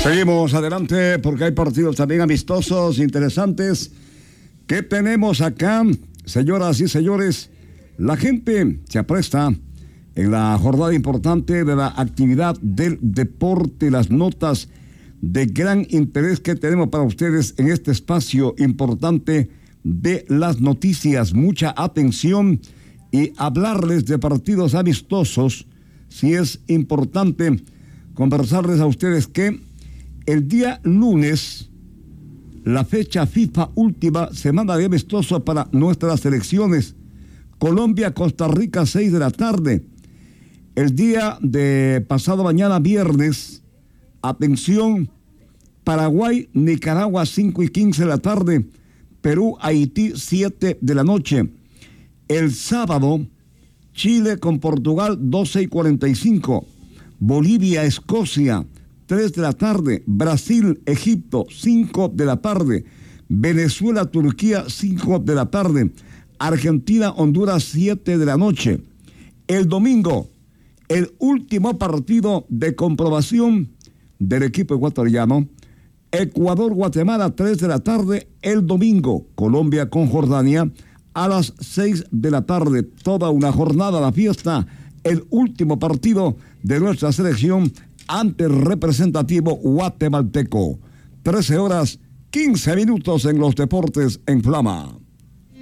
Seguimos adelante porque hay partidos también amistosos, interesantes. ¿Qué tenemos acá, señoras y señores? La gente se apresta en la jornada importante de la actividad del deporte, las notas de gran interés que tenemos para ustedes en este espacio importante de las noticias. Mucha atención y hablarles de partidos amistosos. Sí es importante conversarles a ustedes que el día lunes, la fecha FIFA última, semana de amistoso para nuestras selecciones. Colombia, Costa Rica, 6 de la tarde. El día de pasado mañana, viernes, atención, Paraguay, Nicaragua, 5:15 de la tarde. Perú, Haití, 7 de la noche. El sábado, Chile con Portugal, 12:45. Bolivia, Escocia, 3 de la tarde. Brasil, Egipto, 5 de la tarde. Venezuela, Turquía, 5 de la tarde. Argentina, Honduras, 7 de la noche. El domingo, el último partido de comprobación del equipo ecuatoriano. Ecuador, Guatemala, 3 de la tarde. El domingo, Colombia con Jordania a las 6 de la tarde. Toda una jornada, la fiesta. El último partido de nuestra selección ante el representativo guatemalteco. 13 horas, 15 minutos en los deportes en Flama.